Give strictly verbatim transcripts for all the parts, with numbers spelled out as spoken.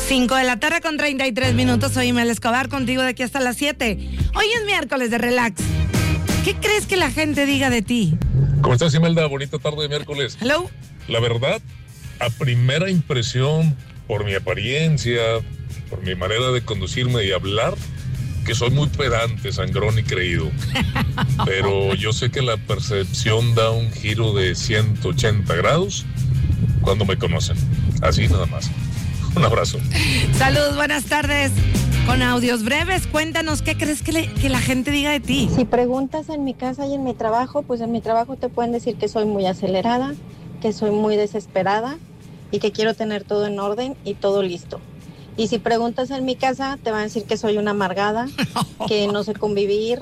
cinco de la tarde con treinta y tres minutos. Soy Mel Escobar, contigo de aquí hasta las siete. Hoy es miércoles de relax. ¿Qué crees que la gente diga de ti? ¿Cómo estás, Imelda? Bonita tarde de miércoles. Hello. La verdad, a primera impresión, por mi apariencia, por mi manera de conducirme y hablar, que soy muy pedante, sangrón y creído. Pero yo sé que la percepción da un giro de ciento ochenta grados cuando me conocen. Así nada más. Un abrazo. Saludos, buenas tardes. Con audios breves, cuéntanos qué crees que, le, que la gente diga de ti. Si preguntas en mi casa y en mi trabajo, pues en mi trabajo te pueden decir que soy muy acelerada, que soy muy desesperada y que quiero tener todo en orden y todo listo. Y si preguntas en mi casa, te van a decir que soy una amargada, que no sé convivir,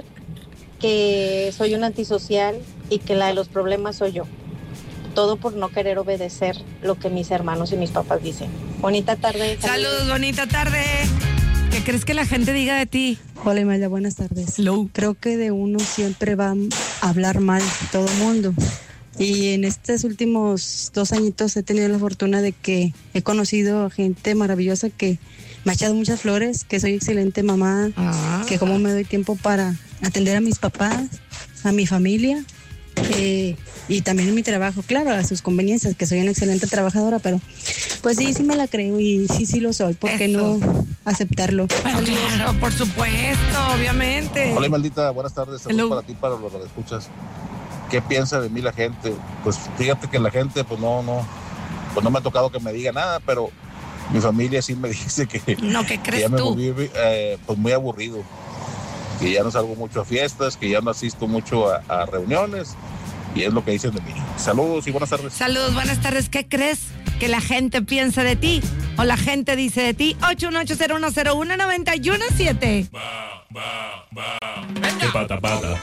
que soy una antisocial y que la de los problemas soy yo. Todo por no querer obedecer lo que mis hermanos y mis papás dicen. Bonita tarde. Saludos, saludos bonita tarde. ¿Qué crees que la gente diga de ti? Hola, Imelda, buenas tardes. Hello. Creo que de uno siempre va a hablar mal todo el mundo. Y en estos últimos dos añitos he tenido la fortuna de que he conocido gente maravillosa que me ha echado muchas flores, que soy excelente mamá, ah. que como me doy tiempo para atender a mis papás, a mi familia. Eh, y también en mi trabajo, claro, a sus conveniencias, que soy una excelente trabajadora, pero pues sí, sí me la creo y sí, sí lo soy, ¿por qué no aceptarlo? Pero claro, por supuesto, obviamente. Hola, maldita, buenas tardes, saludos para ti, para los que escuchas. ¿Qué piensa de mí la gente? Pues fíjate que la gente, pues no, no, pues no me ha tocado que me diga nada, pero mi familia sí me dice que, no, ¿qué crees que ya me tú? volví eh, pues muy aburrido, que ya no salgo mucho a fiestas, que ya no asisto mucho a, a reuniones, y es lo que dicen de mí. Saludos y buenas tardes. Saludos, buenas tardes. ¿Qué crees que la gente piensa de ti o la gente dice de ti? ocho uno ocho cero uno cero uno nueve uno siete. Va, va, va. ¿Qué pata, pata?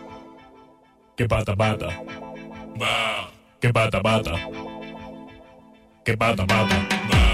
¿Qué pata, pata? Va. ¿Qué pata, pata? ¿Qué pata, pata? Va.